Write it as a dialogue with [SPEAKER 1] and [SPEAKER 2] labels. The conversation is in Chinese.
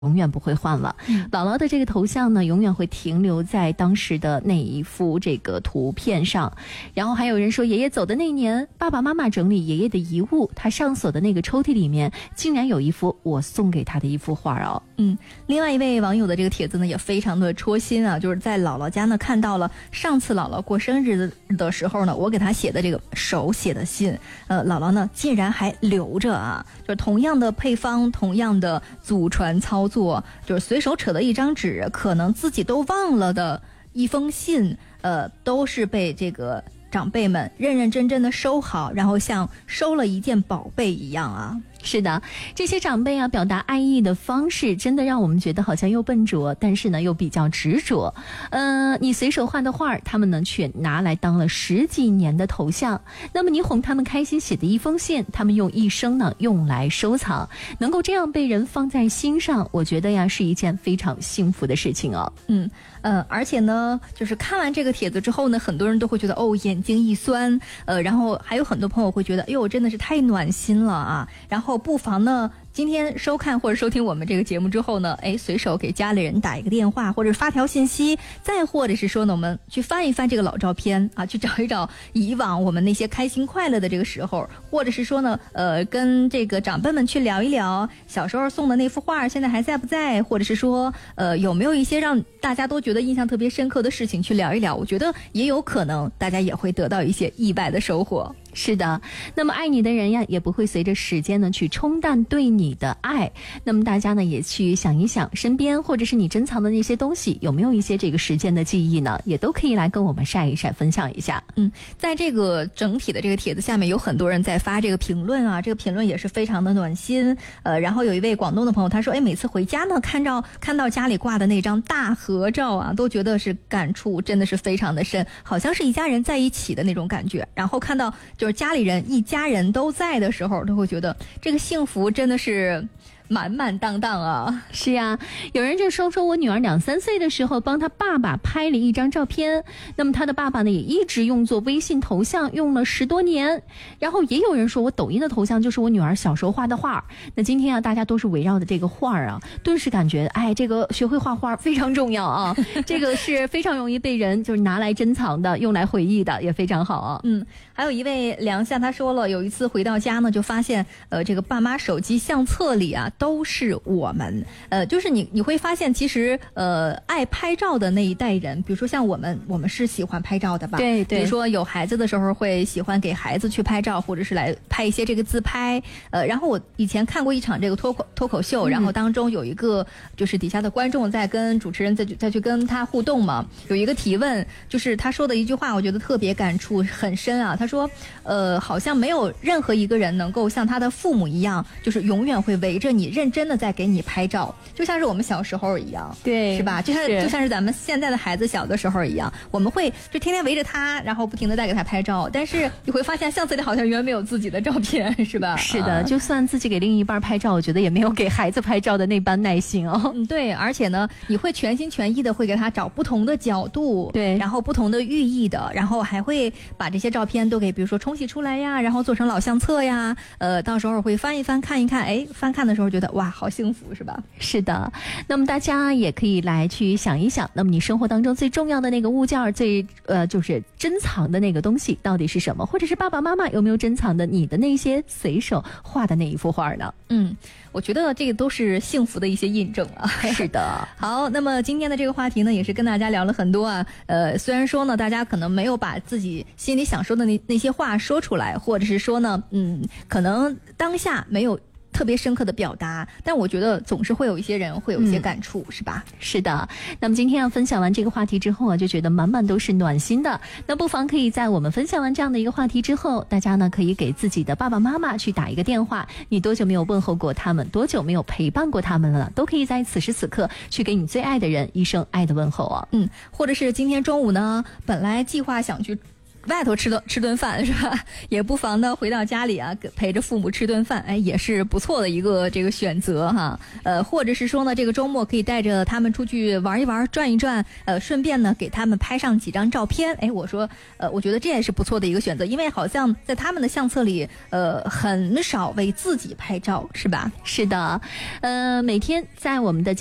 [SPEAKER 1] 永远不会换了。姥姥的这个头像呢，永远会停留在当时的那一幅这个图片上。然后还有人说，爷爷走的那年，爸爸妈妈整理爷爷的遗物，他上锁的那个抽屉里面竟然有一幅我送给他的一幅画哦。
[SPEAKER 2] 另外一位网友的这个帖子呢，也非常的戳心啊，就是在姥姥家呢看到了上次姥姥过生日的时候呢，我给她写的这个手写的信，姥姥呢竟然还留着啊，就是同样的配方，同样的祖传操作，就是随手扯的一张纸，可能自己都忘了的一封信，都是被这个长辈们认认真真的收好，然后像收了一件宝贝一样啊。
[SPEAKER 1] 是的，这些长辈啊表达爱意的方式真的让我们觉得好像又笨拙，但是呢又比较执着。你随手画的画，他们呢却拿来当了10几年的头像。那么你哄他们开心写的一封信，他们用一生呢用来收藏，能够这样被人放在心上，我觉得呀是一件非常幸福的事情哦。
[SPEAKER 2] 而且呢，就是看完这个帖子之后呢，很多人都会觉得眼睛一酸，然后还有很多朋友会觉得，真的是太暖心了啊。然后不妨呢，今天收看或者收听我们这个节目之后呢，随手给家里人打一个电话，或者发条信息，再或者是说呢，我们去翻一翻这个老照片啊，去找一找以往我们那些开心快乐的这个时候，或者是说呢，跟这个长辈们去聊一聊小时候送的那幅画现在还在不在，或者是说有没有一些让大家都觉得印象特别深刻的事情去聊一聊，我觉得也有可能大家也会得到一些意外的收获。
[SPEAKER 1] 是的，那么爱你的人呀，也不会随着时间呢去冲淡对你的爱。那么大家呢也去想一想，身边或者是你珍藏的那些东西，有没有一些这个时间的记忆呢？也都可以来跟我们晒一晒，分享一下。
[SPEAKER 2] 在这个整体的这个帖子下面，有很多人在发这个评论啊，这个评论也是非常的暖心。然后有一位广东的朋友，他说，每次回家呢，看到家里挂的那张大合照啊，都觉得是感触真的是非常的深，好像是一家人在一起的那种感觉。然后看到就是家里人一家人都在的时候，都会觉得这个幸福真的是满满当当啊。
[SPEAKER 1] 是呀，有人就说我女儿2、3岁的时候帮她爸爸拍了一张照片，那么她的爸爸呢也一直用作微信头像，用了10多年。然后也有人说我抖音的头像就是我女儿小时候画的画。那今天啊，大家都是围绕着这个画啊，顿时感觉这个学会画画非常重要啊。这个是非常容易被人就是拿来珍藏的，用来回忆的，也非常好啊。
[SPEAKER 2] 还有一位梁夏他说了，有一次回到家呢，就发现这个爸妈手机相册里啊都是我们。就是你会发现，其实爱拍照的那一代人，比如说像我们是喜欢拍照的吧？
[SPEAKER 1] 对，
[SPEAKER 2] 比如说有孩子的时候会喜欢给孩子去拍照，或者是来拍一些这个自拍。然后我以前看过一场这个脱口秀，然后当中有一个就是底下的观众在跟主持人再去跟他互动嘛，有一个提问，就是他说的一句话，我觉得特别感触很深啊。他说好像没有任何一个人能够像他的父母一样，就是永远会围着你认真的在给你拍照，就像是我们小时候一样，
[SPEAKER 1] 对，
[SPEAKER 2] 是吧？就像是咱们现在的孩子小的时候一样，我们会就天天围着他，然后不停的在给他拍照，但是你会发现相册里好像永远没有自己的照片，是吧？
[SPEAKER 1] 是的，就算自己给另一半拍照，我觉得也没有给孩子拍照的那般耐心哦。
[SPEAKER 2] 对，而且呢，你会全心全意的会给他找不同的角度，
[SPEAKER 1] 对，
[SPEAKER 2] 然后不同的寓意的，然后还会把这些照片都给比如说冲洗出来呀，然后做成老相册呀，到时候会翻一翻看一看，翻看的时候觉得哇好幸福，是吧？
[SPEAKER 1] 是的，那么大家也可以来去想一想，那么你生活当中最重要的那个物件，就是珍藏的那个东西到底是什么？或者是爸爸妈妈有没有珍藏的你的那些随手画的那一幅画呢？
[SPEAKER 2] 我觉得这个都是幸福的一些印证啊。
[SPEAKER 1] 是的。
[SPEAKER 2] 好，那么今天的这个话题呢，也是跟大家聊了很多啊。虽然说呢，大家可能没有把自己心里想说的那些话说出来，或者是说呢，可能当下没有特别深刻的表达，但我觉得总是会有一些人会有一些感触，是吧？
[SPEAKER 1] 是的。那么今天分享完这个话题之后啊，就觉得满满都是暖心的。那不妨可以在我们分享完这样的一个话题之后，大家呢可以给自己的爸爸妈妈去打一个电话，你多久没有问候过他们，多久没有陪伴过他们了，都可以在此时此刻去给你最爱的人一声爱的问候啊。
[SPEAKER 2] 或者是今天中午呢，本来计划想去外头吃顿饭是吧？也不妨呢回到家里啊，陪着父母吃顿饭，哎，也是不错的一个这个选择哈。或者是说呢，这个周末可以带着他们出去玩一玩、转一转，顺便呢给他们拍上几张照片。哎，我觉得这也是不错的一个选择，因为好像在他们的相册里，很少为自己拍照，是吧？
[SPEAKER 1] 是的，每天在我们的